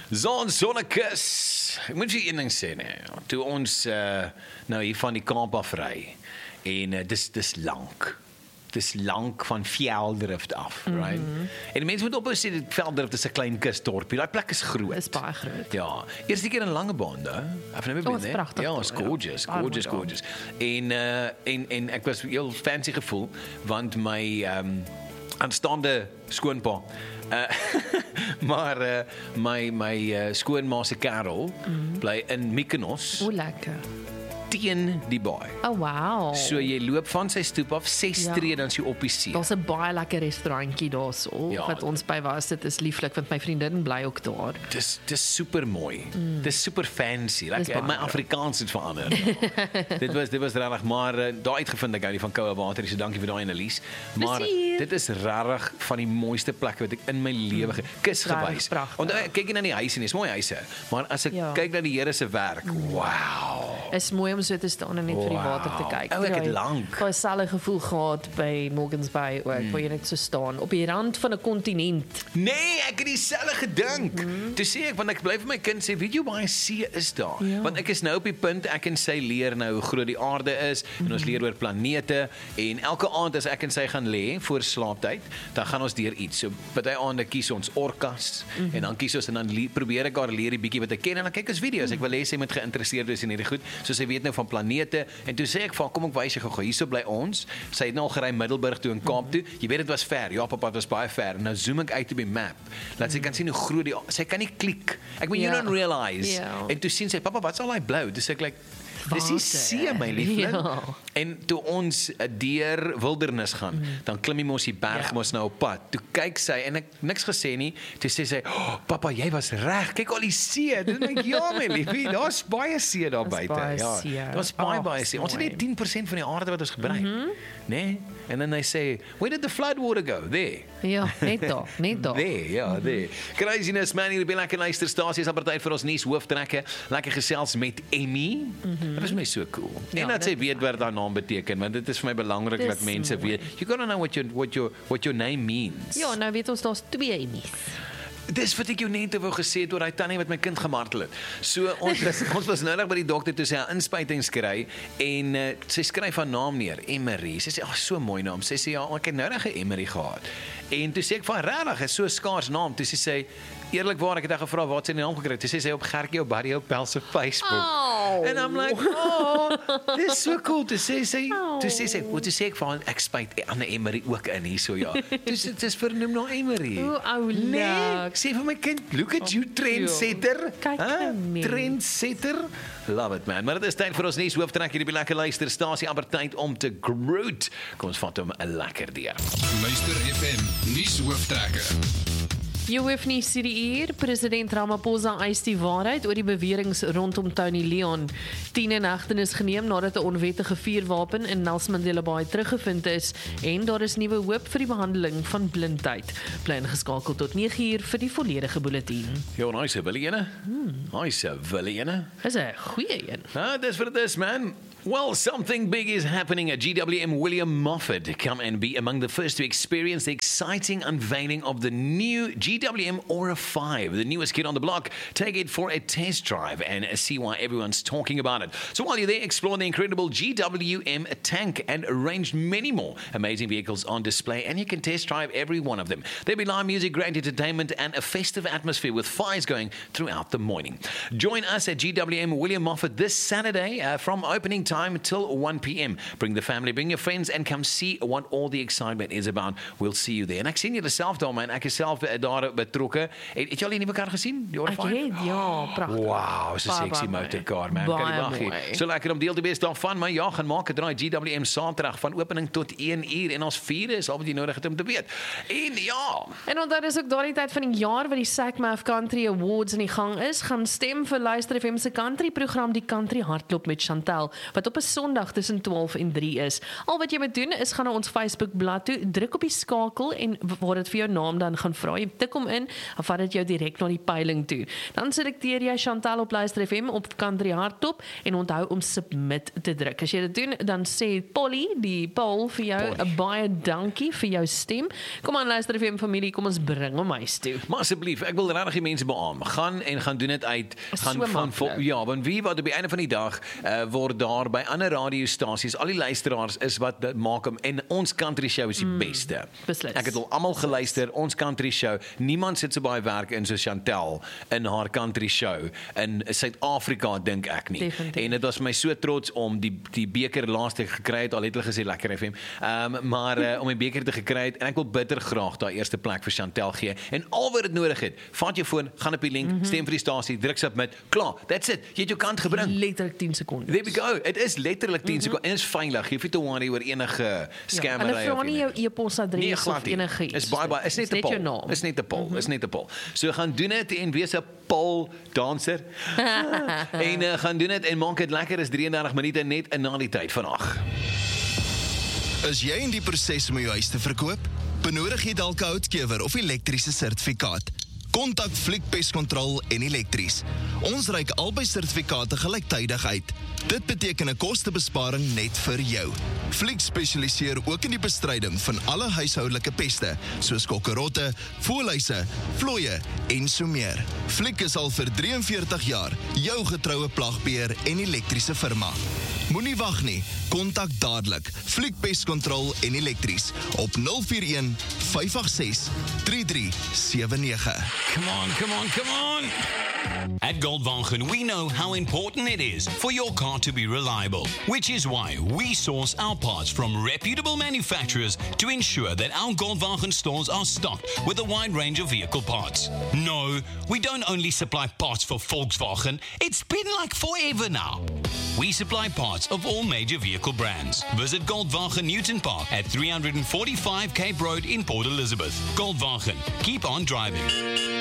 Sonnekus. Ek moet vir een ding sê, nee. Toe ons nou hier van die Kaap af ry en dis lank. Dis lank van Velddrift af, right? En die mense moet ophou sê dat Velddrift is 'n klein kusdorpie. Daai plek is groot. Dis baie groot. Ja, eerste keer in 'n lange baan daar. I've never been there. Prachtig, Ja, it's gorgeous, gorgeous. En ek was heel fancy gevoel want my aanstaande skoonpa maar my skoonma se kerel bly in Mykonos O, lekker. teen die baai. Oh, wow. So jy loop van sy stoep af 6 Ja. tree dan is jy op die see. Daar's 'n baie lekker restaurantjie daarso Ja. wat ons by was. Dit is lieflik want my vriendin bly ook daar. Dis super mooi. Dis super fancy. Dis Like, baie my mooi. Afrikaans het verander. dit was regtig maar daar uitgevind ek hou nie van koue water, so dankie vir daai Annelies. Maar Plesier. dit is regtig van die mooiste plekke wat ek in my lewe kus Regtig gewys. pragtig. Want kyk jy na die huise, dis mooi huise, maar as ek Ja. kyk na die Here se werk, wow. Is mooi om so te staan en net vir die water te kyk. Ou, ek het Daai- lank. daai selfe gevoel gehad by Morgans Bay ook, waar jy net so staan op die rand van 'n kontinent. Nee, ek het dieselfde gedink. Toe sê ek, want ek bly vir my kind sê, weet jy baie see is daar? Ja. Want ek is nou op die punt, ek en sy leer nou hoe groot die aarde is, en ons leer oor planete, en elke aand as ek en sy gaan lê, voor slaaptyd, dan gaan ons deur iets. So, party aande kies ons orkas, en dan kies ons, en dan probeer ek haar leer die bietjie wat ek ken, en dan kyk ons video's. Ek wil hê sy moet geïnteresseerd wees in hierdie goed, so sy weet nou van planete, en toe sê ek vir haar, kom ek wys jou gou, hierso bly ons. Sy het nou al gery Middelburg toe in Kaap toe. Jy weet dit was ver. Ja, pappa, dit was baie ver. En nou zoom ek uit op die map. Laat sy kan sien hoe groot die sy kan nie klik. Ek moet you Ja. don't realize. Ja. En toe sien sy, pappa, wat's al daai blou? Dis ek like dis die Water. see, my liefling. Ja. En toe ons deur wildernis gaan, dan klim jy mos die berg Ja. mos nou op pad. Toe kyk sy en ek niks gesê nie. Toe sê sy, oh, "Pappa, jy was reg. Kyk al die see." Dis net ja, my liefie, daar's baie see daar Daar's buite. baie Ja. see. Daar's baie Ag, see. Ons het mooi. net 10% van die aarde wat ons gebruik. Nee? And then they say, "Where did the flood water go?" There. Ja, net daar, net daar. There, ja, there. Craziness man, hier by lekker luisterstasie is amper tyd vir ons nuus hooftrekke. Lekker gesels met Emmy. Dit is my so cool. Ja, En dat sy dit- weet wat haar naam beteken, want dit is vir my belangrik Dis dat mense mooi. weet. You gotta know what your name means. Ja, nou weet ons daar's 2 Emmys. Dis wat ek jou net wou gesê het oor daai tannie wat my kind gemartel het. So ons was nou net by die dokter toe sy haar inspuitings kry en sy skryf haar naam neer, Emery. Sy sê, "Ag, so 'n mooi naam." Sy sê, "Ja, ek het nou reg 'n Emery gehad." En toe sê ek, "Van regtig, is so 'n skaars naam." Toe sê sy, "Eerlikwaar, ek het haar gevra waar het sy die naam gekry?" Toe sê sy op Gertjie op Barry op Pel se Facebook. Oh. En I'm like, "Oh, dis so cool." Toe sê sy, "Wat sê ek van ek spuit Anne Emery ook in hierso ja." Dit is vernoem na Emery. O, oulik. Nee, sê vir my kind, look at you trendsetter. Kyk nou net. Trendsetter. Love it man. Maar dit is tyd vir ons nuus hooftrek hier by Lekker Luisterstasie, amper tyd om te groet. Kom ons vat hom 'n lekker deur. Luister FM nuushooftrekker. Jy hoef nie hierdie uur. President Ramaphosa eis die waarheid oor die beweringe rondom Tony Leon. 10 in hegtenis geneem nadat 'n onwettige vuurwapen in Nelson Mandela Bay teruggevind is en daar is nuwe hoop vir die behandeling van blindheid. Bly ingeskakel tot 9uur vir die volledige bulletin. Ja, nice, wil jy ene? Nice, wil jy ene? Dis 'n goeie een. Dis vir dit man. Well, something big is happening at GWM. William Moffat come and be among the first to experience the exciting unveiling of the new GWM Aura 5, the newest kid on the block. Take it for a test drive and see why everyone's talking about it. So while you're there, explore the incredible GWM tank and arrange many more amazing vehicles on display, and you can test drive every one of them. There'll be live music, great entertainment, and a festive atmosphere with fires going throughout the morning. Join us at GWM William Moffat this Saturday from opening time till 1 p.m. Bring the family, bring your friends, and come see what all the excitement is about. We'll see you there. En ek sien julle self daar, man. Ek is self daar betrokke. Het jy al die nuwe kar gesien? Die Aura Ek 5? het ja, pragtig. Wow, so 'n Baie, sexy baie motorkar, man. mooi. Kan nie wag Baie nie. mooi. So lekker om deel te wees daarvan, maar ja, gaan maak 'n draai GWM Saterdag van opening tot 1 uur en ons vierde is al wat jy nodig het om te weet. En ja, En onthou dis ook daardie tyd van die jaar wat die SACMAF Country Awards in die gang is. Gaan stem vir Luister FM se country program Die Country Hardloop met Chantel wat wat op 'n Sondag tussen 12 en 3 is. Al wat jy moet doen is gaan na ons Facebook bladsy toe, druk op die skakel en waar dit vir jou naam dan gaan vra. Jy tik hom in, dan vat dit jou direk na die peiling toe. Dan selekteer jy Chantal op Luister FM op Country Hardtop en onthou om submit te druk. As jy dit doen, dan sê Polly, die poll vir jou, 'n baie dankie vir jou stem. Kom aan Luister FM familie, kom ons bring hom huis toe. Maar asseblief, ek wil regtig die mense beamoen. Gaan doen dit uit. Ja, want wie wat op die einde van die dag word daar by ander radiostasies, al die luisteraars is wat maak hom en ons country show is die beste. Beslis. Ek het al almal geluister, ons country show. Niemand sit so baie werk in so Chantal in haar country show in Suid-Afrika dink ek nie. Definitief. En dit was my so trots om die beker laaste gekry het, al het hulle gesê lekker FM. Maar om die beker te gekry het en ek wil bitter graag daai eerste plek vir Chantal gee. En al wat dit nodig het, vat jou foon, gaan op die link, stem vir die stasie, druk submit. Klaar, that's it. Jy het jou kant gebring. Letterlik 10 sekondes. There we go. It is letterlik 10 sekondes en is veilig. Jy hoef nie te worry oor enige scammery Hulle vra nie jou e-posadres nee, of enigiets. Is baie is net 'n poll. Is net 'n poll. Is net 'n poll. So gaan doen dit en wees 'n poll danser. En gaan doen dit en maak dit lekker. Is 33 minute net na die tyd van 8. Is jy in die proses om jou huis te verkoop? Benodig jy dalk 'n houtkewer of elektriese sertifikaat? Kontak Fliek Pestkontrol en Elektries. Ons reik albei sertifikate gelyktydig uit. Dit beteken 'n kostebesparing net vir jou. Fliek spesialiseer ook in die bestryding van alle huishoudelike peste, soos kokkerotte, voëlhuise, vlooie en so meer. Fliek is al vir 43 jaar jou getroue plagbeheer en elektriese firma. Moenie wag nie, kontak dadelik Fliek Pestkontrol en Elektries op 041 586 3379. Come on. At Goldwagen, we know how important it is for your car to be reliable, which is why we source our parts from reputable manufacturers to ensure that our Goldwagen stores are stocked with a wide range of vehicle parts. No, we don't only supply parts for Volkswagen, it's been like forever now. We supply parts of all major vehicle brands. Visit Goldwagen Newton Park at 345 Cape Road in Port Elizabeth. Goldwagen, keep on driving.